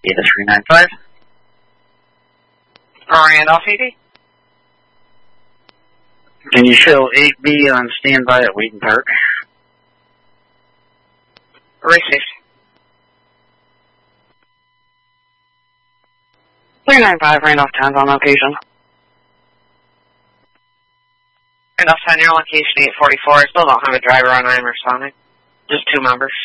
Data 395. Randolph PD. Can you show 8B on standby at Wheaton Park? Received. 395, Randolph 10's on location. Randolph 10, your location 844. I still don't have a driver on. I am responding. Just 2 members.